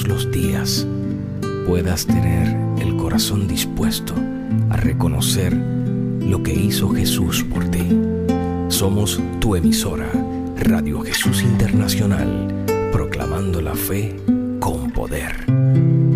todos los días puedas tener el corazón dispuesto a reconocer lo que hizo Jesús por ti. Somos tu emisora, Radio Jesús Internacional, proclamando la fe con poder.